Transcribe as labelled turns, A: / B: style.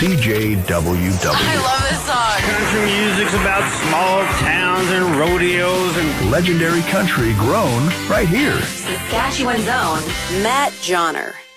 A: CJWW.
B: I love this song.
C: Country music's about small towns and rodeos and
A: Legendary country grown right here.
B: Saskatchewan's own Matt Johnner.